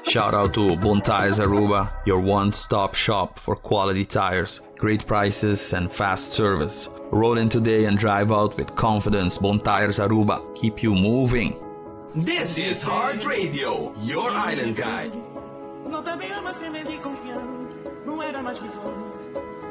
Shout out to Bon Tires Aruba, your one-stop shop for quality tires, great prices, and fast service. Roll in today and drive out with confidence. Bon Tires Aruba, keep you moving. This is Heart Radio, your island guide. Não te veio, mas se me di confiando. Não era mais que só.